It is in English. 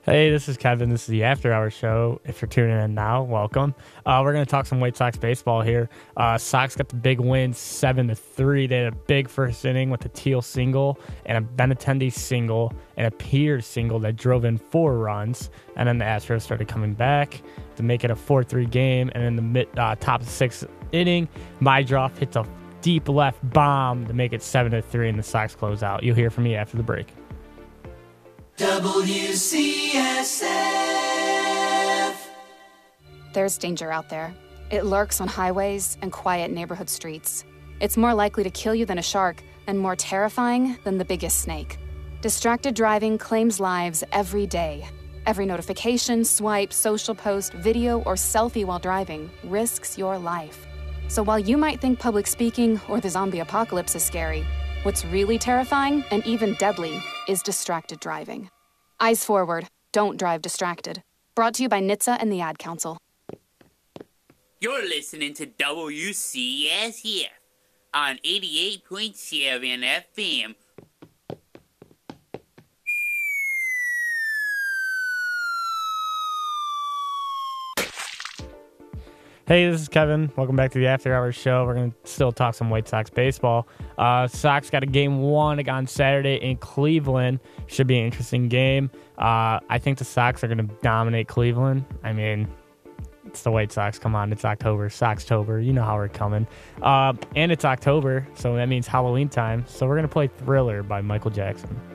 Hey, this is Kevin. This is the After Hours Show. If you're tuning in now, welcome. We're going to talk some White Sox baseball here. Sox got the big win, 7-3. They had a big first inning with a Teal single and a Benintendi single and a Peters single that drove in 4 runs. And then the Astros started coming back to make it a 4-3 game. And in the top of the 6th inning, Maedroff hits a deep left bomb to make it 7-3, and the Sox close out. You'll hear from me after the break. WCSF. There's danger out there. It lurks on highways and quiet neighborhood streets. It's more likely to kill you than a shark and more terrifying than the biggest snake. Distracted driving claims lives every day. Every notification, swipe, social post, video, or selfie while driving risks your life. So while you might think public speaking or the zombie apocalypse is scary, what's really terrifying and even deadly is distracted driving. Eyes forward. Don't drive distracted. Brought to you by NHTSA and the Ad Council. You're listening to WCSF on 88.7 FM. Hey, this is Kevin. Welcome back to the After Hours Show. We're going to still talk some White Sox baseball. Sox got a game 1 on Saturday in Cleveland. Should be an interesting game. I think the Sox are going to dominate Cleveland. I mean, it's the White Sox. Come on, it's October. Soxtober. You know how we're coming. And it's October, so that means Halloween time. So we're going to play Thriller by Michael Jackson.